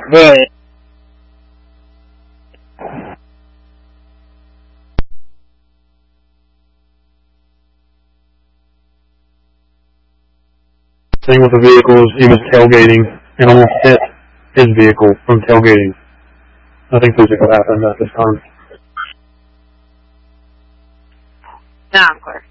Right. Thing with the vehicle is he was tailgating and almost hit his vehicle from tailgating. Nothing physical happened at this time. Yeah, of course.